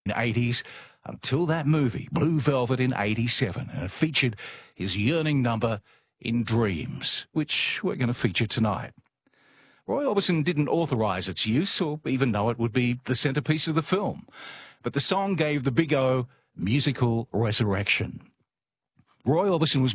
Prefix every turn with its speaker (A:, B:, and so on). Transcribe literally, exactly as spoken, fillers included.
A: in the eighties until that movie, Blue Velvet, in eighty-seven, and it featured his yearning number In Dreams, which we're going to feature tonight. Roy Orbison didn't authorise its use or even know it would be the centrepiece of the film, but the song gave the Big O musical resurrection. Roy Orbison was